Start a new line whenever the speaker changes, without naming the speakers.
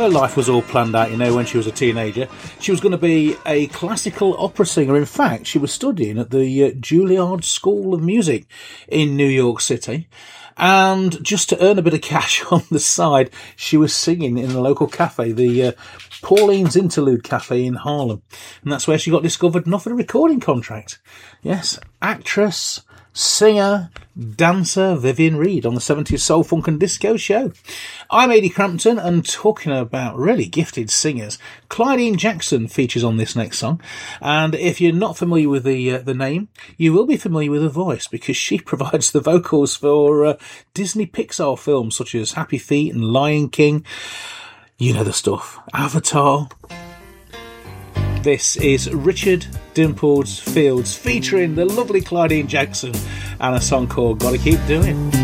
Her life was all planned out, when she was a teenager. She was going to be a classical opera singer. In fact, she was studying at the Juilliard School of Music in New York City. And just to earn a bit of cash on the side, she was singing in a local cafe, the Pauline's Interlude Cafe in Harlem. And that's where she got discovered and offered a recording contract. Yes, actress, singer, dancer Vivian Reed on the 70s Soul, Funk and Disco show. I'm Ady Crampton, and talking about really gifted singers, Clydeen Jackson features on this next song. And if you're not familiar with the name, you will be familiar with her voice, because she provides the vocals for Disney Pixar films such as Happy Feet and Lion King. You know the stuff. Avatar. This is Richard Dimples Fields featuring the lovely Clydeen Jackson and a song called Gotta Keep Doing.